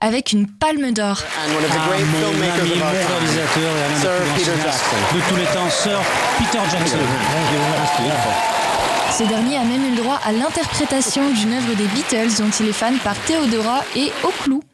avec une palme d'or. Mon réalisateur et un des plus grands cinéastes de tous les temps, Sir Peter Jackson. Ce dernier a même eu le droit à l'interprétation d'une œuvre des Beatles dont il est fan par Theodora et Au Clou.